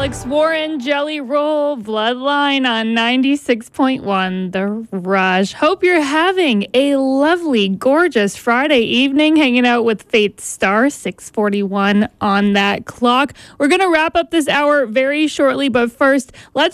Alex Warren, Jelly Roll, Bloodline on 96.1 The Rush. Hope you're having a lovely, gorgeous Friday evening hanging out with Faith Star, 6:41 on that clock. We're going to wrap up this hour very shortly, but first, let's